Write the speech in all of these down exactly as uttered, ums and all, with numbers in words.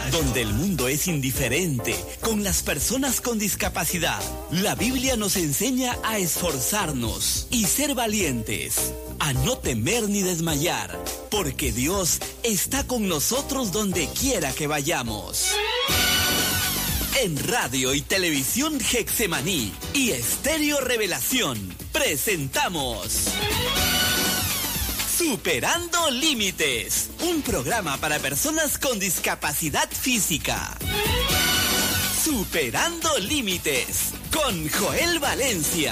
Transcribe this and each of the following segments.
donde el mundo es indiferente con las personas con discapacidad. La Biblia nos enseña a esforzarnos y ser valientes, a no temer ni desmayar, porque Dios está con nosotros donde quiera que vayamos. En Radio y Televisión Getsemaní y Estéreo Revelación presentamos Superando Límites, un programa para personas con discapacidad física. Superando Límites con Joel Valencia.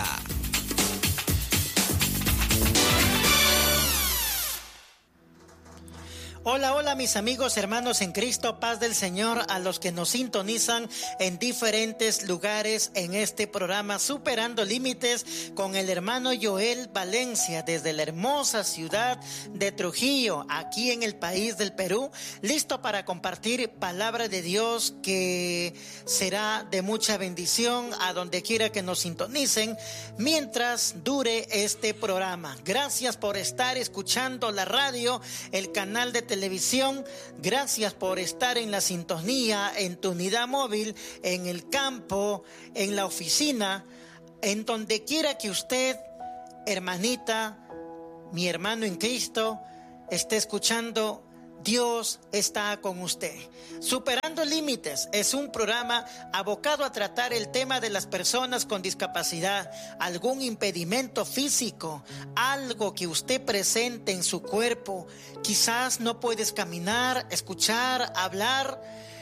Hola, hola mis amigos, hermanos en Cristo, paz del Señor a los que nos sintonizan en diferentes lugares en este programa Superando Límites con el hermano Joel Valencia desde la hermosa ciudad de Trujillo, aquí en el país del Perú, listo para compartir palabra de Dios que será de mucha bendición a donde quiera que nos sintonicen mientras dure este programa. Gracias por estar escuchando la radio, el canal de televisión. televisión, gracias por estar en la sintonía, en tu unidad móvil, en el campo, en la oficina, en donde quiera que usted, hermanita, mi hermano en Cristo, esté escuchando. Dios está con usted. Superando Límites es un programa abocado a tratar el tema de las personas con discapacidad, algún impedimento físico, algo que usted presente en su cuerpo. Quizás no puedes caminar, escuchar, hablar.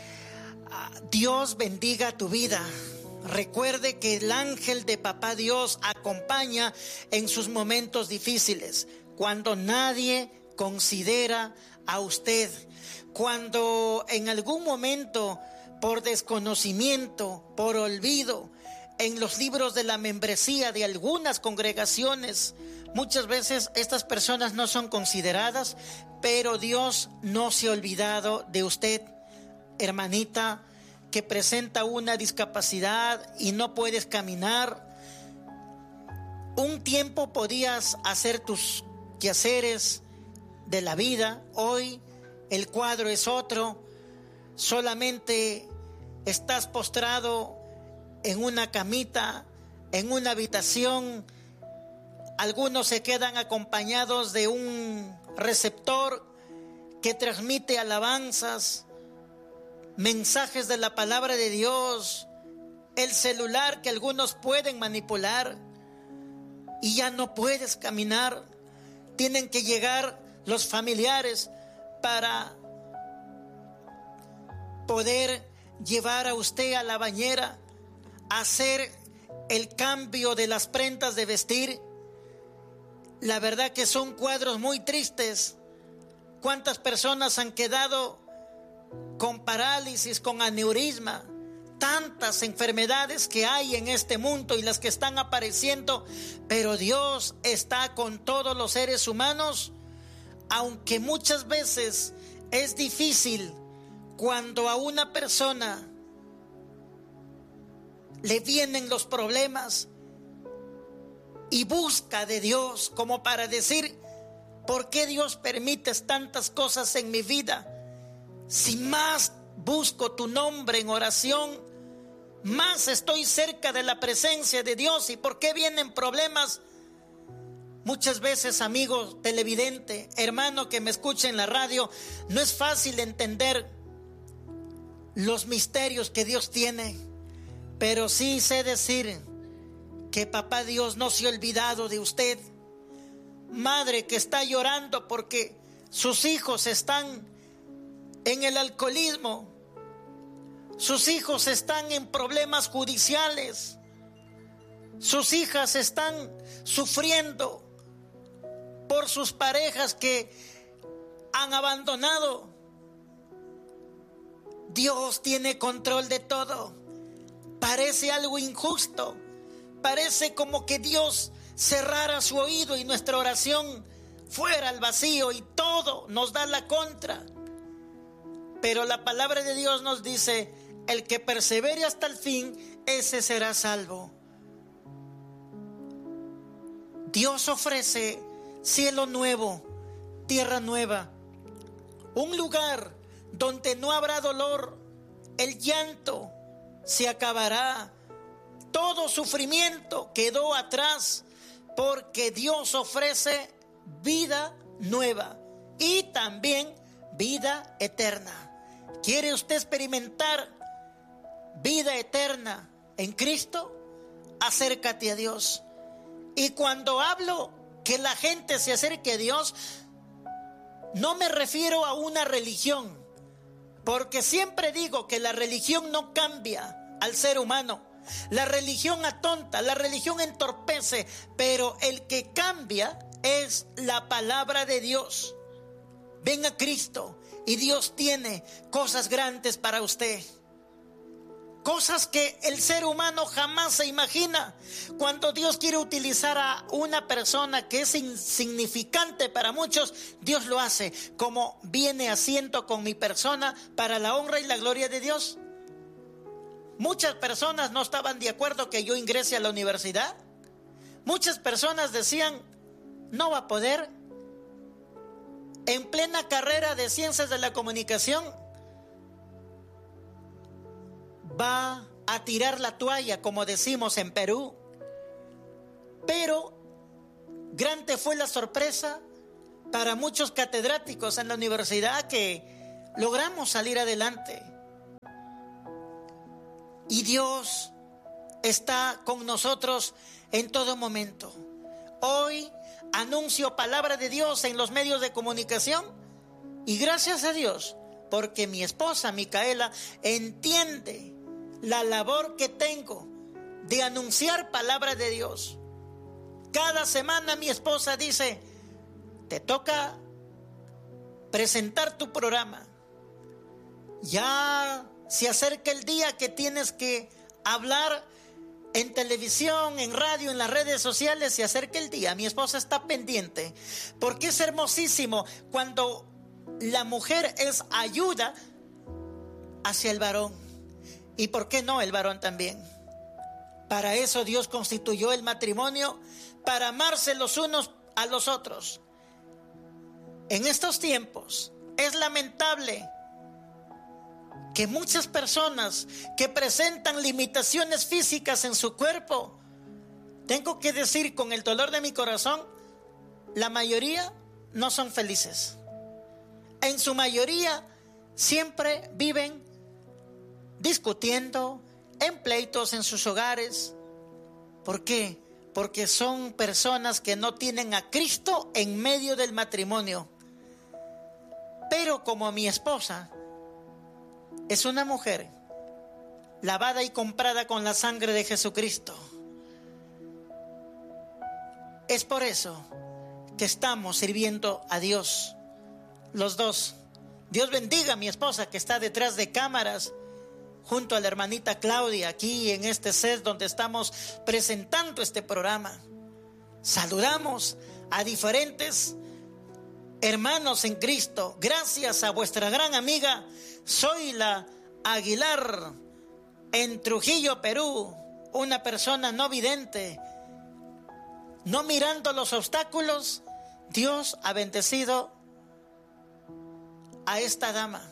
Dios bendiga tu vida. Recuerde que el ángel de Papá Dios acompaña en sus momentos difíciles, cuando nadie considera a usted, cuando en algún momento, por desconocimiento, por olvido, en los libros de la membresía de algunas congregaciones, muchas veces estas personas no son consideradas, pero Dios no se ha olvidado de usted, hermanita, que presenta una discapacidad y no puedes caminar. Un tiempo podías hacer tus quehaceres de la vida, hoy el cuadro es otro, solamente estás postrado en una camita, en una habitación. Algunos se quedan acompañados de un receptor que transmite alabanzas, mensajes de la palabra de Dios, el celular que algunos pueden manipular y ya no puedes caminar. Tienen que llegar los familiares para poder llevar a usted a la bañera, hacer el cambio de las prendas de vestir. La verdad que son cuadros muy tristes. ¿Cuántas personas han quedado con parálisis, con aneurisma? Tantas enfermedades que hay en este mundo y las que están apareciendo, pero Dios está con todos los seres humanos. Aunque muchas veces es difícil cuando a una persona le vienen los problemas y busca de Dios como para decir, ¿por qué Dios permites tantas cosas en mi vida? Si más busco tu nombre en oración, más estoy cerca de la presencia de Dios. ¿Y por qué vienen problemas? Muchas veces, amigo televidente, hermano que me escucha en la radio, no es fácil entender los misterios que Dios tiene, pero sí sé decir que Papá Dios no se ha olvidado de usted. Madre que está llorando porque sus hijos están en el alcoholismo, sus hijos están en problemas judiciales, sus hijas están sufriendo por sus parejas que han abandonado. Dios tiene control de todo. Parece algo injusto, parece como que Dios cerrara su oído y nuestra oración fuera al vacío y todo nos da la contra. Pero la palabra de Dios nos dice, el que persevere hasta el fin, ese será salvo. Dios ofrece cielo nuevo, tierra nueva, un lugar donde no habrá dolor, el llanto se acabará, todo sufrimiento quedó atrás, porque Dios ofrece vida nueva y también vida eterna. ¿Quiere usted experimentar vida eterna en Cristo? Acércate a Dios. Y cuando hablo que la gente se acerque a Dios, no me refiero a una religión, porque siempre digo que la religión no cambia al ser humano. La religión atonta, la religión entorpece, pero el que cambia es la palabra de Dios. Ven a Cristo y Dios tiene cosas grandes para usted. Cosas que el ser humano jamás se imagina. Cuando Dios quiere utilizar a una persona que es insignificante para muchos, Dios lo hace, como viene haciendo con mi persona para la honra y la gloria de Dios. Muchas personas no estaban de acuerdo que yo ingrese a la universidad. Muchas personas decían, no va a poder. En plena carrera de ciencias de la comunicación, va a tirar la toalla, como decimos en Perú. Pero grande fue la sorpresa para muchos catedráticos en la universidad que logramos salir adelante. Y Dios está con nosotros en todo momento. Hoy anuncio palabra de Dios en los medios de comunicación y gracias a Dios, porque mi esposa Micaela entiende la labor que tengo de anunciar palabra de Dios. Cada semana mi esposa dice, te toca presentar tu programa. Ya se acerca el día que tienes que hablar en televisión, en radio, en las redes sociales. Se acerca el día. Mi esposa está pendiente, porque es hermosísimo cuando la mujer es ayuda hacia el varón. ¿Y por qué no el varón también? Para eso Dios constituyó el matrimonio, para amarse los unos a los otros. En estos tiempos es lamentable que muchas personas que presentan limitaciones físicas en su cuerpo, tengo que decir con el dolor de mi corazón, la mayoría no son felices. En su mayoría siempre viven discutiendo, en pleitos en sus hogares. ¿Por qué? Porque son personas que no tienen a Cristo en medio del matrimonio. Pero como mi esposa es una mujer lavada y comprada con la sangre de Jesucristo, es por eso que estamos sirviendo a Dios, los dos. Dios bendiga a mi esposa que está detrás de cámaras, junto a la hermanita Claudia, aquí en este set donde estamos presentando este programa. Saludamos a diferentes hermanos en Cristo, gracias a vuestra gran amiga Zoila Aguilar, en Trujillo, Perú, una persona no vidente. No mirando los obstáculos, Dios ha bendecido a esta dama.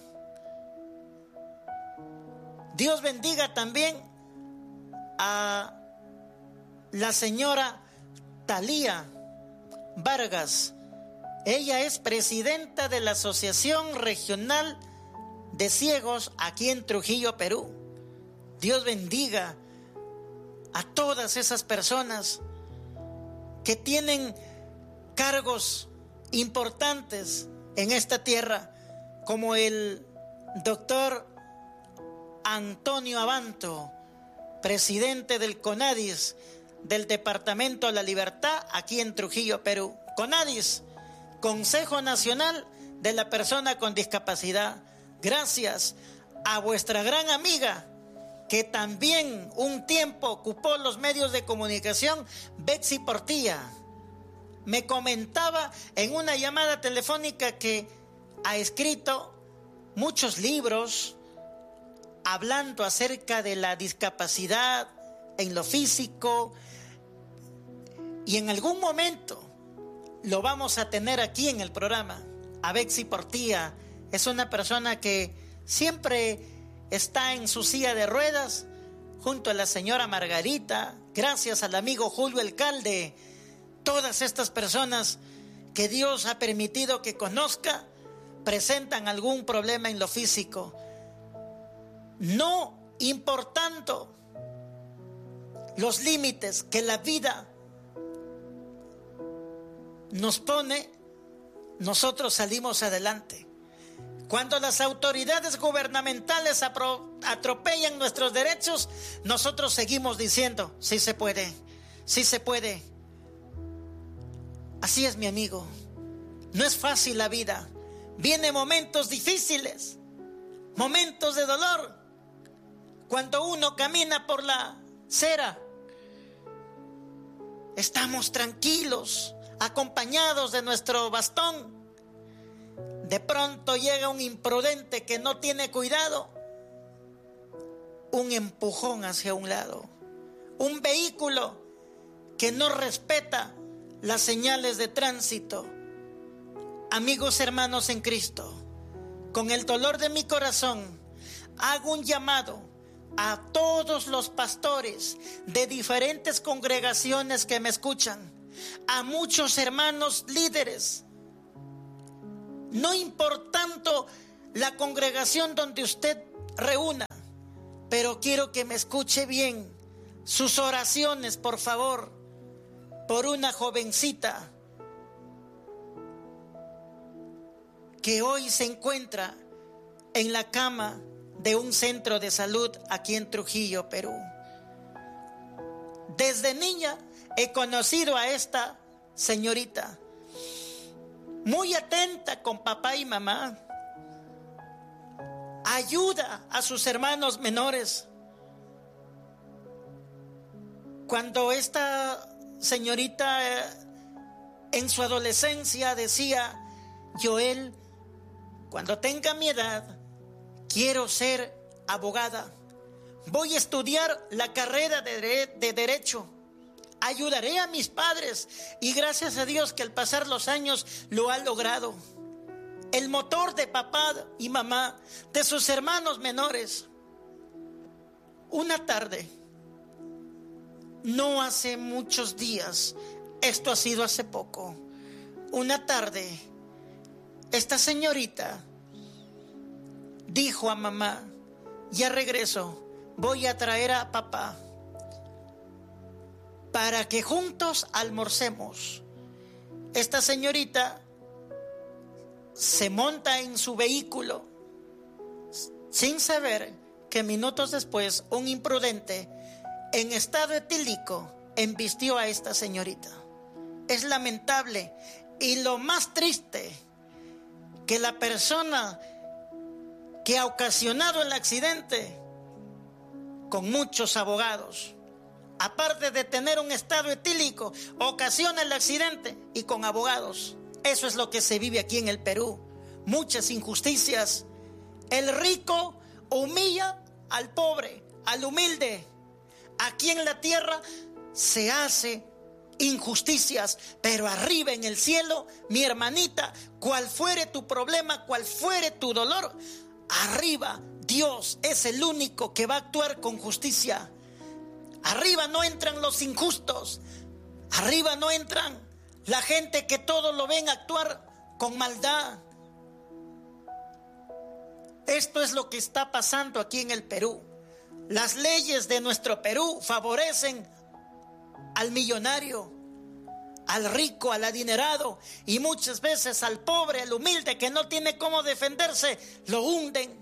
Dios bendiga también a la señora Talía Vargas. Ella es presidenta de la Asociación Regional de Ciegos aquí en Trujillo, Perú. Dios bendiga a todas esas personas que tienen cargos importantes en esta tierra, como el doctor Antonio Abanto, presidente del CONADIS, del Departamento de la Libertad, aquí en Trujillo, Perú. CONADIS, Consejo Nacional de la Persona con Discapacidad. Gracias a vuestra gran amiga, que también un tiempo ocupó los medios de comunicación, Betsy Portilla. Me comentaba en una llamada telefónica que ha escrito muchos libros hablando acerca de la discapacidad en lo físico, y en algún momento lo vamos a tener aquí en el programa. A Betsy Portilla es una persona que siempre está en su silla de ruedas junto a la señora Margarita, gracias al amigo Julio Alcalde, todas estas personas que Dios ha permitido que conozca, presentan algún problema en lo físico. No importando los límites que la vida nos pone, nosotros salimos adelante. Cuando las autoridades gubernamentales atropellan nuestros derechos, nosotros seguimos diciendo, sí se puede, sí se puede. Así es, mi amigo. No es fácil la vida. Vienen momentos difíciles, momentos de dolor. Cuando uno camina por la acera, estamos tranquilos, acompañados de nuestro bastón. De pronto llega un imprudente que no tiene cuidado, un empujón hacia un lado, un vehículo que no respeta las señales de tránsito. Amigos, hermanos en Cristo, con el dolor de mi corazón, hago un llamado a todos los pastores de diferentes congregaciones que me escuchan, a muchos hermanos líderes, no importando la congregación donde usted reúna, pero quiero que me escuche bien, sus oraciones, por favor, por una jovencita que hoy se encuentra en la cama de un centro de salud aquí en Trujillo, Perú. Desde niña he conocido a esta señorita, muy atenta con papá y mamá, ayuda a sus hermanos menores. Cuando esta señorita eh, en su adolescencia decía, Joel, cuando tenga mi edad, quiero ser abogada, voy a estudiar la carrera de, de, de Derecho, ayudaré a mis padres, y gracias a Dios que al pasar los años lo ha logrado. El motor de papá y mamá, de sus hermanos menores. Una tarde, no hace muchos días, esto ha sido hace poco, una tarde, esta señorita dijo a mamá, ya regreso, voy a traer a papá para que juntos almorcemos. Esta señorita se monta en su vehículo sin saber que minutos después un imprudente en estado etílico embistió a esta señorita. Es lamentable y lo más triste que la persona que ha ocasionado el accidente, con muchos abogados, aparte de tener un estado etílico, ocasiona el accidente y con abogados. Eso es lo que se vive aquí en el Perú. Muchas injusticias. El rico humilla al pobre, al humilde. Aquí en la tierra se hace injusticias, pero arriba en el cielo, mi hermanita, cual fuere tu problema, cual fuere tu dolor, arriba Dios es el único que va a actuar con justicia. Arriba no entran los injustos, arriba no entran la gente que todo lo ven actuar con maldad. Esto es lo que está pasando aquí en el Perú. Las leyes de nuestro Perú favorecen al millonario, al rico, al adinerado, y muchas veces al pobre, al humilde que no tiene cómo defenderse, lo hunden.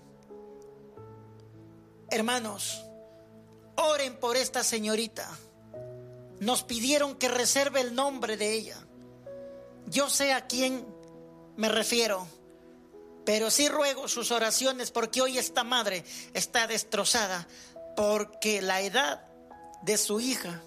Hermanos, oren por esta señorita. Nos pidieron que reserve el nombre de ella. Yo sé a quién me refiero, pero sí ruego sus oraciones, porque hoy esta madre está destrozada, porque la edad de su hija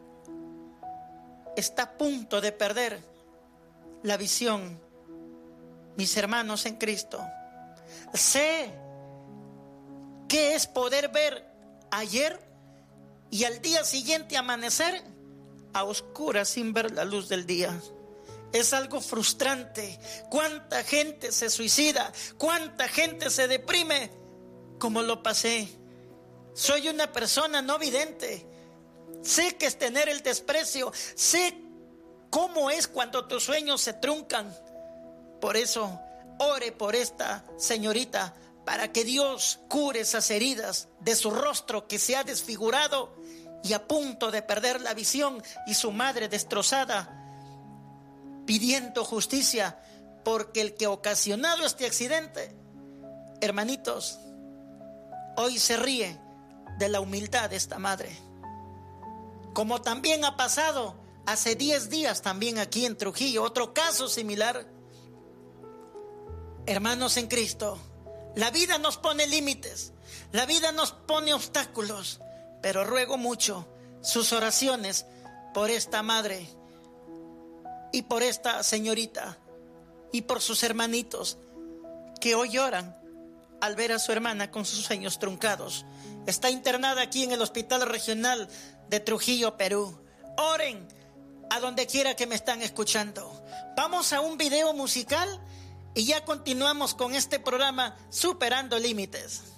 está a punto de perder la visión. Mis hermanos en Cristo, sé qué es poder ver ayer y al día siguiente amanecer a oscuras sin ver la luz del día. Es algo frustrante. Cuánta gente se suicida, cuánta gente se deprime cómo lo pasé. Soy una persona no vidente. Sé que es tener el desprecio. Sé cómo es cuando tus sueños se truncan. Por eso, ore por esta señorita, para que Dios cure esas heridas de su rostro que se ha desfigurado y a punto de perder la visión, y su madre destrozada, pidiendo justicia, porque el que ha ocasionado este accidente, hermanitos, hoy se ríe de la humildad de esta madre. Como también ha pasado hace diez días también aquí en Trujillo, otro caso similar. Hermanos en Cristo, la vida nos pone límites, la vida nos pone obstáculos, pero ruego mucho sus oraciones por esta madre y por esta señorita y por sus hermanitos que hoy lloran al ver a su hermana con sus sueños truncados. Está internada aquí en el Hospital Regional de Trujillo, Perú. Oren a donde quiera que me están escuchando. Vamos a un video musical y ya continuamos con este programa Superando Límites.